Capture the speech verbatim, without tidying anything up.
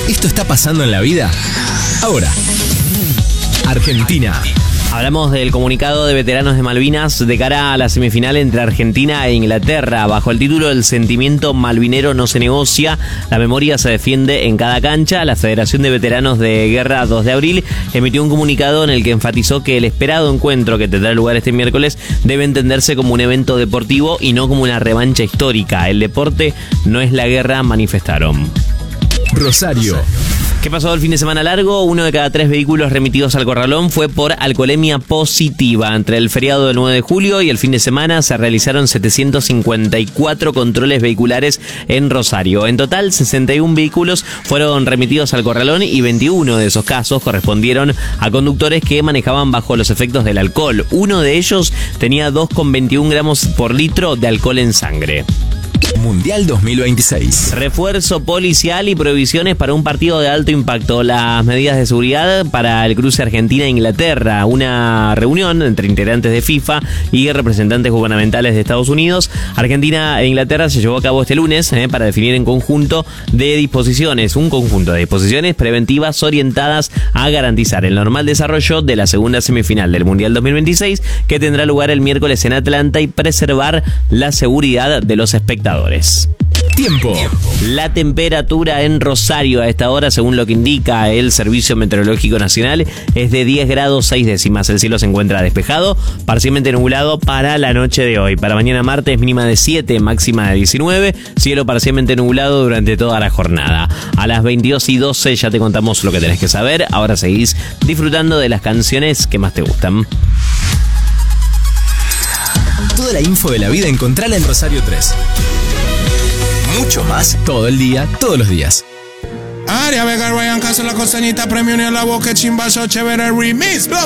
¿Esto está pasando en la vida? Ahora, Argentina. Hablamos del comunicado de veteranos de Malvinas de cara a la semifinal entre Argentina e Inglaterra. Bajo el título "El sentimiento malvinero no se negocia, la memoria se defiende en cada cancha", la Federación de Veteranos de Guerra dos de abril emitió un comunicado en el que enfatizó que el esperado encuentro que tendrá lugar este miércoles debe entenderse como un evento deportivo y no como una revancha histórica. El deporte no es la guerra, manifestaron. Rosario. ¿Qué pasó el fin de semana largo? Uno de cada tres vehículos remitidos al corralón fue por alcoholemia positiva. Entre el feriado del nueve de julio y el fin de semana se realizaron setecientos cincuenta y cuatro controles vehiculares en Rosario. En total, sesenta y uno vehículos fueron remitidos al corralón y veintiuno de esos casos correspondieron a conductores que manejaban bajo los efectos del alcohol. Uno de ellos tenía dos coma veintiuno gramos por litro de alcohol en sangre. Mundial dos mil veintiséis. Refuerzo policial y prohibiciones para un partido de alto impacto. Las medidas de seguridad para el cruce Argentina-Inglaterra. Una reunión entre integrantes de FIFA y representantes gubernamentales de Estados Unidos. Argentina e Inglaterra se llevó a cabo este lunes eh, para definir en conjunto de disposiciones, un conjunto de disposiciones preventivas orientadas a garantizar el normal desarrollo de la segunda semifinal del Mundial dos mil veintiséis, que tendrá lugar el miércoles en Atlanta, y preservar la seguridad de los espectadores. Tiempo. La temperatura en Rosario a esta hora, según lo que indica el Servicio Meteorológico Nacional, es de diez grados seis décimas. El cielo se encuentra despejado, parcialmente nublado para la noche de hoy. Para mañana martes, mínima de siete, máxima de diecinueve. Cielo parcialmente nublado durante toda la jornada. A las veintidós y doce ya te contamos lo que tenés que saber. Ahora seguís disfrutando de las canciones que más te gustan. Toda la info de la vida encontrala en Rosario tres. Mucho más todo el día, todos los días. Aria Vega, Ryan Castro, la costanita, premio ni a la boca, chimbazo, chévere remix, bla.